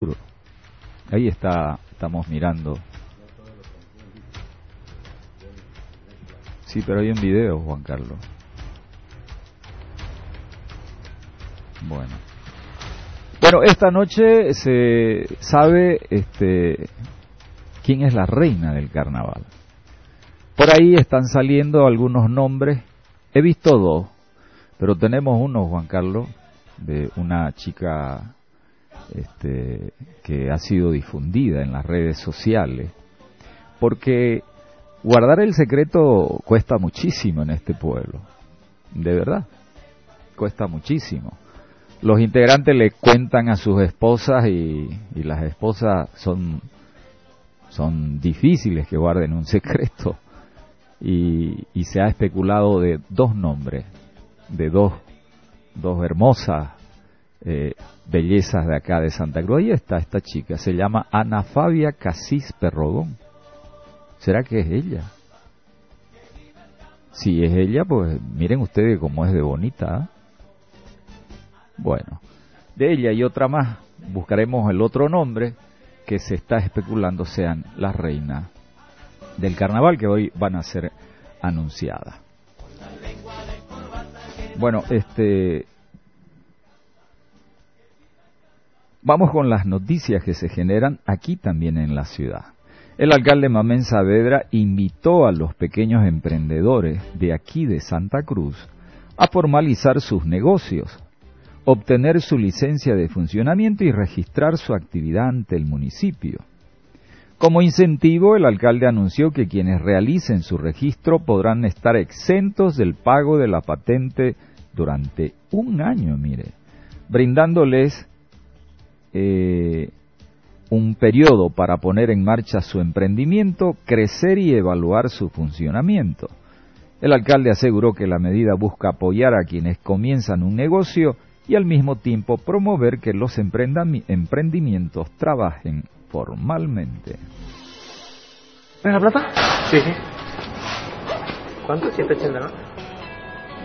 Ahí está, estamos mirando. Sí, pero hay un video, Juan Carlos. Bueno, esta noche se sabe quién es la reina del carnaval. Por ahí están saliendo algunos nombres. He visto dos, pero tenemos uno, Juan Carlos, de una chica que ha sido difundida en las redes sociales, porque guardar el secreto cuesta muchísimo en este pueblo, de verdad, cuesta muchísimo. Los integrantes le cuentan a sus esposas y las esposas son difíciles que guarden un secreto, y se ha especulado de dos nombres, de dos hermosas bellezas de acá de Santa Cruz. Ahí está esta chica, se llama Ana Fabia Casís Perrodón. ¿Será que es ella? Si es ella, pues miren ustedes cómo es de bonita, ¿eh? Bueno, de ella y otra más, buscaremos el otro nombre que se está especulando sean las reinas del carnaval, que hoy van a ser anunciadas. Bueno, vamos con las noticias que se generan aquí también en la ciudad. El alcalde Mamén Saavedra invitó a los pequeños emprendedores de aquí de Santa Cruz a formalizar sus negocios, obtener su licencia de funcionamiento y registrar su actividad ante el municipio. Como incentivo, el alcalde anunció que quienes realicen su registro podrán estar exentos del pago de la patente durante un año, mire, brindándoles un periodo para poner en marcha su emprendimiento, crecer y evaluar su funcionamiento. El alcalde aseguró que la medida busca apoyar a quienes comienzan un negocio y al mismo tiempo promover que los emprendimientos trabajen formalmente. ¿Es la plata? Sí. ¿Cuánto? 180, ¿no?